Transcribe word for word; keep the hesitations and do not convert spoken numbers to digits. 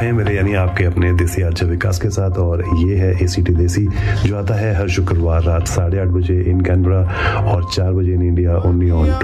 हैं मेरे यानी आपके अपने देसी आर्चर विकास के साथ। और ये है एसीटी देसी जो आता है हर शुक्रवार रात साढ़े आठ बजे इन कैनबरा और चार बजे इन इंडिया ओनली ऑन